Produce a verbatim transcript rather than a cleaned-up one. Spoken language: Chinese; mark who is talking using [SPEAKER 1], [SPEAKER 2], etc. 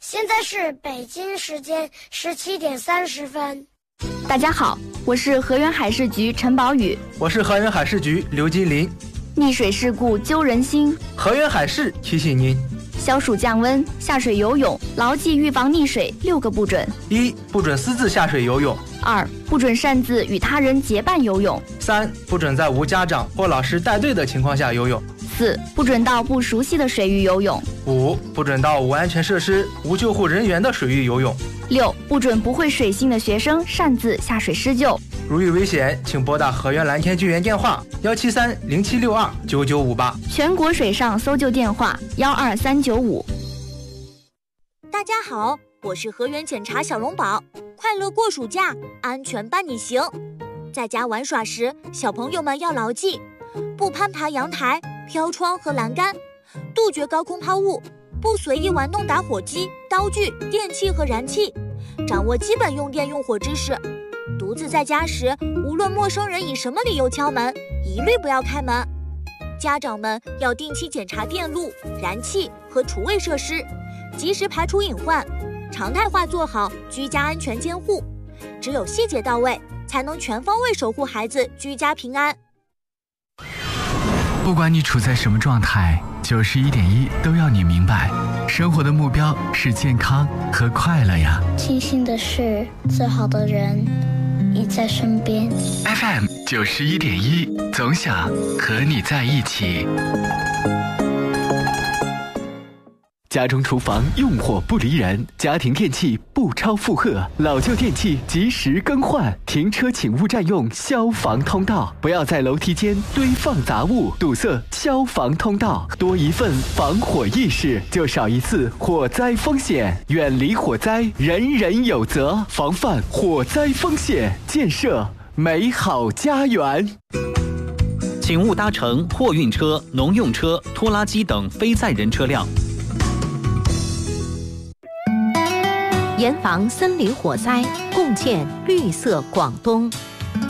[SPEAKER 1] 现在是北京时间十七点三十分。
[SPEAKER 2] 大家好，我是河源海事局陈宝宇。
[SPEAKER 3] 我是河源海事局刘金林。
[SPEAKER 2] 溺水事故揪人心，
[SPEAKER 3] 河源海事提醒您：
[SPEAKER 2] 消暑降温，下水游泳，牢记预防溺水六个不准：
[SPEAKER 3] 一、不准私自下水游泳；
[SPEAKER 2] 二、不准擅自与他人结伴游泳；
[SPEAKER 3] 三、不准在无家长或老师带队的情况下游泳；
[SPEAKER 2] 四、不准到不熟悉的水域游泳；
[SPEAKER 3] 五、不准到无安全设施、无救护人员的水域游泳；
[SPEAKER 2] 六、不准不会水性的学生擅自下水施救。
[SPEAKER 3] 如遇危险，请拨打河源蓝天救援电话幺七三零七六二九九五八，
[SPEAKER 2] 全国水上搜救电话幺二三九五。
[SPEAKER 4] 大家好，我是河源检查小龙宝，快乐过暑假，安全伴你行。在家玩耍时，小朋友们要牢记：不攀爬阳台、飘窗和栏杆，杜绝高空抛物，不随意玩弄打火机、刀具、电器和燃气，掌握基本用电用火知识。独自在家时，无论陌生人以什么理由敲门，一律不要开门。家长们要定期检查电路、燃气和厨卫设施，及时排除隐患，常态化做好居家安全监护。只有细节到位，才能全方位守护孩子居家平安。
[SPEAKER 5] 不管你处在什么状态，九十一点一都要你明白，生活的目标是健康和快乐呀。
[SPEAKER 6] 庆幸的是，最好的人已在身边。
[SPEAKER 5] F M 九十一点一，总想和你在一起。家中厨房用火不离人，家庭电器不超负荷，老旧电器及时更换。停车请勿占用消防通道，不要在楼梯间堆放杂物，堵塞消防通道。多一份防火意识，就少一次火灾风险。远离火灾，人人有责。防范火灾风险，建设美好家园。
[SPEAKER 7] 请勿搭乘货运车、农用车、拖拉机等非载人车辆。
[SPEAKER 8] 严防森林火灾，共建绿色广东。